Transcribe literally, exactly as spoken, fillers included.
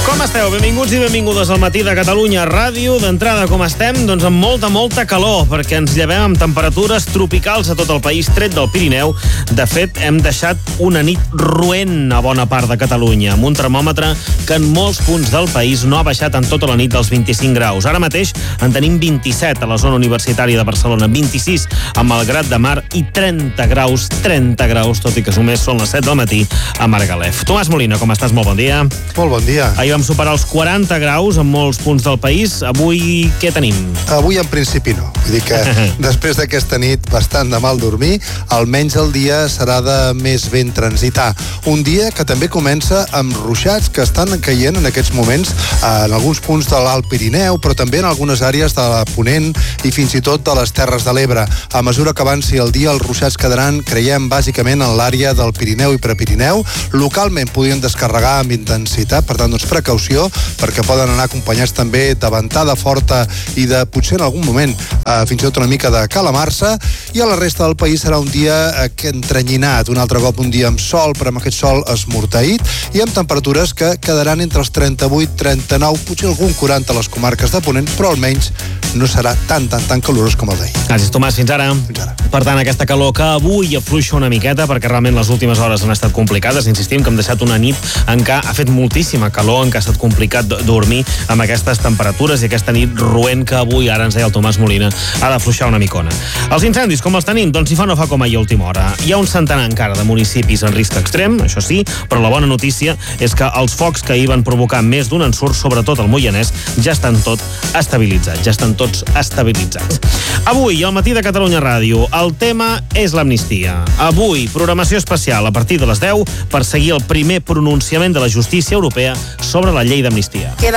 Com esteu? Benvinguts i benvingudes al Matí de Catalunya Ràdio. D'entrada, com estem? Doncs amb molta, molta calor, perquè ens llevem amb temperatures tropicals a tot el país, tret del Pirineu. De fet, hem deixat una nit roent a bona part de Catalunya, amb un termòmetre que en molts punts del país no ha baixat en tota la nit dels vint-i-cinc graus. Ara mateix en tenim vint-i-set a la zona universitària de Barcelona, vint-i-sis a Malgrat de Mar i trenta graus, trenta graus, tot i que només són les set del matí a Margalef. Tomàs Molina, com estàs? Molt bon dia. Molt bon dia. Ahir vam superar els quaranta graus en molts punts del país. Avui què tenim? Avui en principi no. Vull dir que després d'aquesta nit bastant de mal dormir, almenys el dia serà de més ben transitar. Un dia que també comença amb ruixats que estan caient en aquests moments en alguns punts de l'Alt Pirineu, però també en algunes àrees de la Ponent i fins i tot de les Terres de l'Ebre. A mesura que avanci el dia, els ruixats quedaran, creiem, bàsicament en l'àrea del Pirineu i Prepirineu. Localment podien descarregar amb intensitat, per tant, doncs precaució, perquè poden anar acompanyats també de ventada forta i de, potser en algun moment, eh, fins i tot una mica de calamarsa, i a la resta del país serà un dia eh, entrenyinat, un altre cop un dia amb sol, però amb aquest sol esmorteït, i amb temperatures que quedaran entre els trenta-vuit, trenta-nou, potser algun quaranta a les comarques de Ponent, però almenys no serà tan, tan, tan calorós com el d'ahir. Gràcies, Tomàs. Fins ara. Fins ara. Per tant, aquesta calor que avui afluixa una miqueta, perquè realment les últimes hores han estat complicades. Insistim que hem deixat una nit en què ha fet moltíssima calor, en què ha estat complicat dormir amb aquestes temperatures i aquesta nit roent que avui, ara ens deia el Tomàs Molina, ha d'afluixar una micona. Els incendis, com els tenim? Doncs si fa no fa com ahir a última hora. Hi ha un centenar encara de municipis en risc extrem, això sí, però la bona notícia és que els focs que ahir van provocar més d'un ensurt, sobretot al Moianès, ja estan tot estabilitzats, ja estan tots estabilitzats. Avui, al Matí de Catalunya Ràdio, el tema és l'amnistia. Avui, programació especial a partir de les deu per seguir el primer pronunciament de la justícia europea sobre la llei d'amnistia. Queda